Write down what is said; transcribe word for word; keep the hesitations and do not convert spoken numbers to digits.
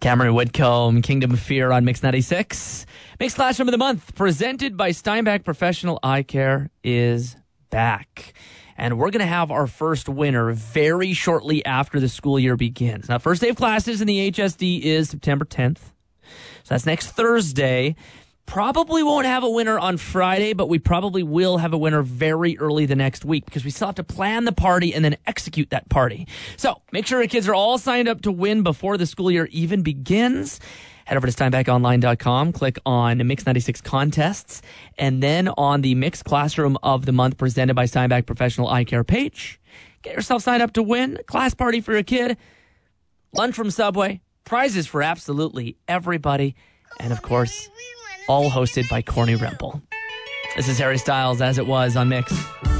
Cameron Whitcomb, Kingdom of Fear on Mix ninety-six. Mix Classroom of the Month, presented by Steinbach Professional Eye Care, is back. And we're going to have our first winner very shortly after the school year begins. Now, first day of classes in the H S D is September tenth. So that's next Thursday. Probably won't have a winner on Friday, but we probably will have a winner very early the next week because we still have to plan the party and then execute that party. So make sure your kids are all signed up to win before the school year even begins. Head over to steinbach online dot com, click on Mix ninety-six Contests, and then on the Mix Classroom of the Month presented by Steinbach Professional Eye Care page, get yourself signed up to win. Class party for your kid, lunch from Subway, prizes for absolutely everybody, and of course, all hosted by Corny Rempel. This is Harry Styles, As It Was on Mix.